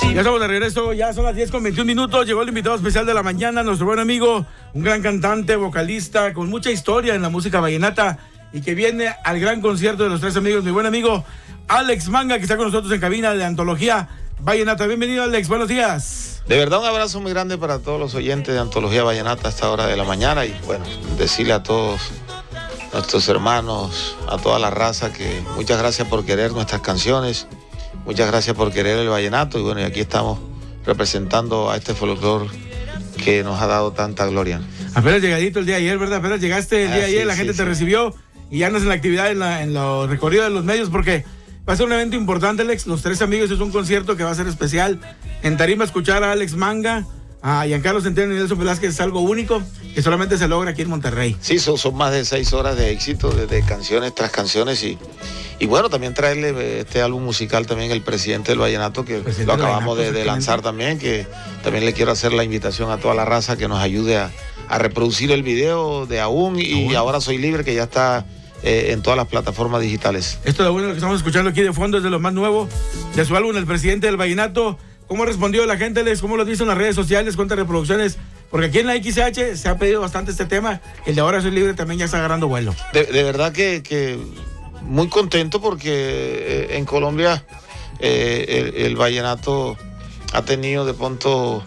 Ya estamos de regreso, ya son las 10:21. Llegó el invitado especial de la mañana, nuestro buen amigo, un gran cantante, vocalista, con mucha historia en la música vallenata y que viene al gran concierto de los tres amigos, mi buen amigo Alex Manga, que está con nosotros en cabina de Antología Vallenata. Bienvenido, Alex, buenos días. De verdad, un abrazo muy grande para todos los oyentes de Antología Vallenata a esta hora de la mañana y bueno, decirle a todos nuestros hermanos, a toda la raza, que muchas gracias por querer nuestras canciones, muchas gracias por querer el vallenato y bueno, y aquí estamos representando a este folclore que nos ha dado tanta gloria. Apenas llegadito el día de ayer, ¿verdad? Apenas llegaste el día de ayer, la gente te recibió y ya andas en la actividad, en los recorridos de los medios, porque va a ser un evento importante, Alex. Los tres amigos es un concierto que va a ser especial. En tarima escuchar a Alex Manga, a Giancarlo Centeno y Nelson Velázquez es algo único que solamente se logra aquí en Monterrey. Sí, son más de 6 horas de éxito, de canciones tras canciones y bueno, también traerle este álbum musical también el presidente del vallenato, que lo acabamos de lanzar también, que también le quiero hacer la invitación a toda la raza que nos ayude a reproducir el video de Aún y Ahora Soy Libre, que ya está en todas las plataformas digitales. Esto de bueno, lo que estamos escuchando aquí de fondo es de lo más nuevo de su álbum, El Presidente del Vallenato. ¿Cómo respondió la gente, Alex? ¿Cómo lo dice en las redes sociales? ¿Cuántas reproducciones? Porque aquí en la XH se ha pedido bastante este tema. El de Ahora Soy Libre también ya está agarrando vuelo. De verdad que muy contento porque en Colombia el vallenato ha tenido de pronto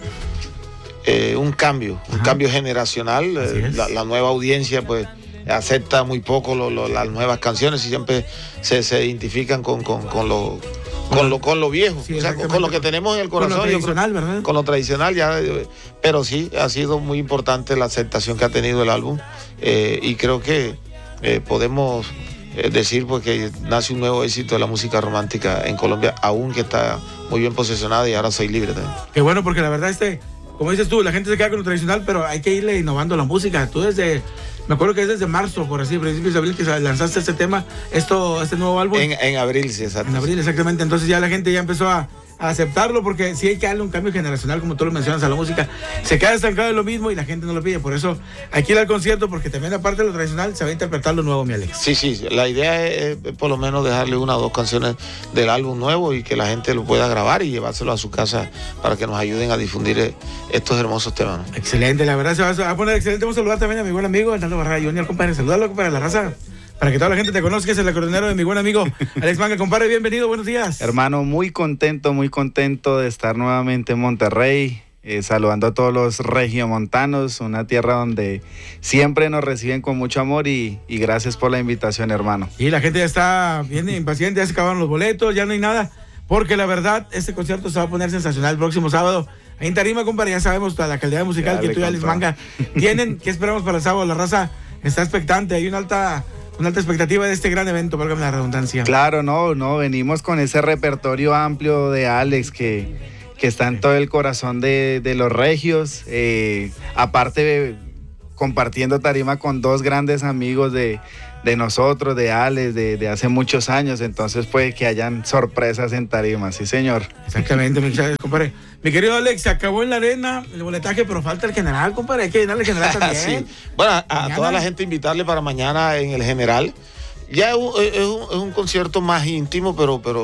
un cambio generacional. La nueva audiencia pues acepta muy poco las nuevas canciones y siempre se identifican con lo viejo, sí, o sea, con lo que tenemos en el corazón. Con lo tradicional, ¿verdad? Con lo tradicional, ya, pero sí, ha sido muy importante la aceptación que ha tenido el álbum y creo que podemos decir pues, que nace un nuevo éxito de la música romántica en Colombia, aún que está muy bien posicionada y Ahora Soy Libre también. Qué bueno, porque la verdad como dices tú, la gente se queda con lo tradicional, pero hay que irle innovando la música. Tú me acuerdo que es desde marzo, por así, principios de abril, que lanzaste este tema, este nuevo álbum. En abril, sí, exacto. En abril, exactamente. Entonces ya la gente ya empezó a aceptarlo, porque sí hay que darle un cambio generacional, como tú lo mencionas, a la música. Se queda estancado en lo mismo y la gente no lo pide. Por eso hay que ir al concierto, porque también aparte de lo tradicional se va a interpretar lo nuevo, mi Alex. Sí, la idea es por lo menos dejarle 1 o 2 canciones del álbum nuevo y que la gente lo pueda grabar y llevárselo a su casa para que nos ayuden a difundir estos hermosos temas, ¿no? Excelente, la verdad se va a poner excelente. Vamos a saludar también a mi buen amigo Hernando Barrera Junior, compadre. Saludalo, compadre, la raza, para que toda la gente te conozca. Es el acordeonero de mi buen amigo Alex Manga. Compadre, bienvenido, buenos días. Hermano, muy contento de estar nuevamente en Monterrey, saludando a todos los regiomontanos, una tierra donde siempre nos reciben con mucho amor y gracias por la invitación, hermano. Y la gente ya está bien impaciente, ya se acabaron los boletos, ya no hay nada, porque la verdad, este concierto se va a poner sensacional el próximo sábado. Ahí en tarima, compadre, ya sabemos la calidad musical que tú y Alex Manga tienen. ¿Qué esperamos para el sábado? La raza está expectante, hay una alta expectativa de este gran evento, válgame la redundancia. Claro, no, venimos con ese repertorio amplio de Alex que está en todo el corazón de los regios, aparte compartiendo tarima con 2 grandes amigos de nosotros, de Alex, de hace muchos años, entonces puede que hayan sorpresas en tarima, sí señor. Exactamente, muchas gracias, compadre. Mi querido Alex, se acabó en la arena el boletaje, pero falta el general, compadre, hay que llenarle el general también. Sí. Bueno, a toda la gente invitarle para mañana en el general. Ya es un concierto más íntimo,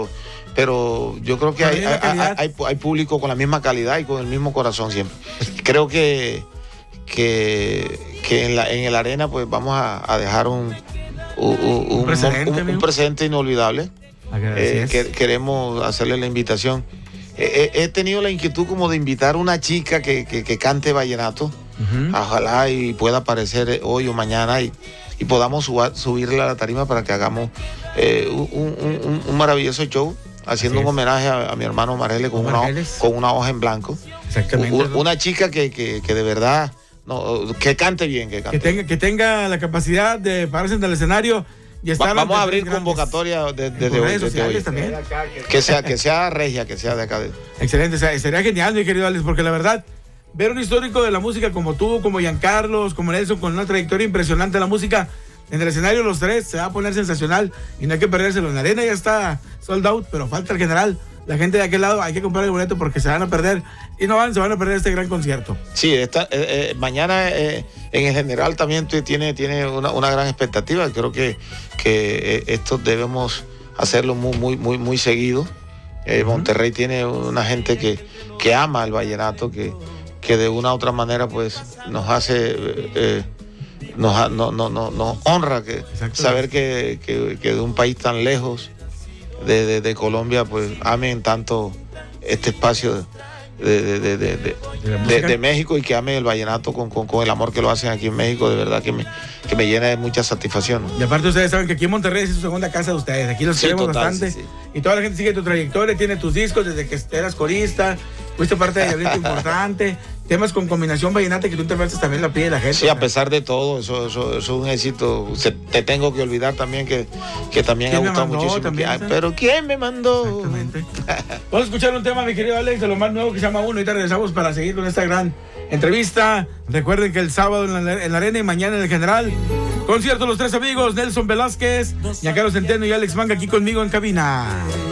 pero yo creo que hay público con la misma calidad y con el mismo corazón siempre. Creo que en el arena pues vamos a dejar un presente inolvidable. Queremos hacerle la invitación. He tenido la inquietud como de invitar a una chica que cante vallenato. Ojalá y pueda aparecer hoy o mañana y podamos subirle a la tarima para que hagamos un maravilloso show, haciendo un homenaje a mi hermano Marele con una hoja en blanco. Exactamente. Una chica que de verdad que cante bien, que tenga la capacidad de pararse en el escenario y estar. Vamos a abrir convocatoria desde hoy. También. Que sea regia, que sea de acá. Excelente, sería genial, mi querido Alex, porque la verdad, ver un histórico de la música como tú, como Giancarlos, como Nelson, con una trayectoria impresionante en la música, en el escenario los tres, se va a poner sensacional y no hay que perdérselo. En la arena ya está sold out, pero falta el general. La gente de aquel lado hay que comprar el boleto porque se van a perder se van a perder este gran concierto. Sí, mañana en el general también tiene una gran expectativa. Creo que esto debemos hacerlo muy seguido. Monterrey tiene una gente que ama el vallenato, que de una u otra manera pues nos hace, nos honra saber que de un país tan lejos de Colombia pues amen tanto este espacio de México, y que ame el vallenato con el amor que lo hacen aquí en México. De verdad que me llena de mucha satisfacción. Y aparte ustedes saben que aquí en Monterrey es su segunda casa de ustedes, aquí los queremos bastante, sí. Y toda la gente sigue tu trayectoria, tiene tus discos desde que eras corista, fuiste parte de Diablito importante, temas con combinación vallenata que tú interpretas también la pide la gente. Sí, a pesar de todo, eso es un éxito. Te tengo que olvidar también que también ha gustado muchísimo. También, pero ¿quién me mandó? Exactamente. Vamos a escuchar un tema, mi querido Alex, de lo más nuevo que se llama Uno. Ahorita regresamos para seguir con esta gran entrevista. Recuerden que el sábado en la Arena y mañana en el General, concierto Los Tres Amigos, Nelson Velázquez, Giancarlo Centeno y Alex Manga aquí conmigo en cabina.